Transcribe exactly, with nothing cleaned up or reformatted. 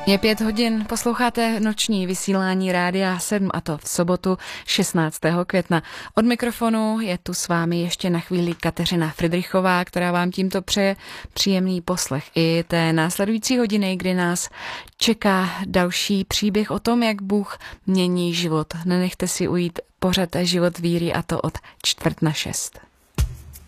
Je pět hodin, posloucháte noční vysílání Rádia sedm, a to v sobotu šestnáctého května. Od mikrofonu je tu s vámi ještě na chvíli Kateřina Fridrichová, která vám tímto přeje příjemný poslech i té následující hodiny, kdy nás čeká další příběh o tom, jak Bůh mění život. Nenechte si ujít pořad Život víry, a to od čtvrt na šest.